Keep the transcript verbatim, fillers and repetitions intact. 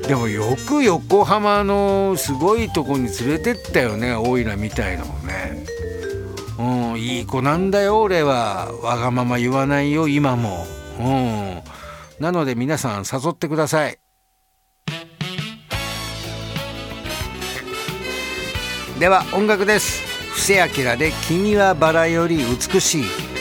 でもよく横浜のすごいとこに連れてったよね、オイラみたいのをね。うん、いい子なんだよ俺は。わがまま言わないよ今も。うん、なので皆さん誘ってください。では音楽です。布施明で君はバラより美しい。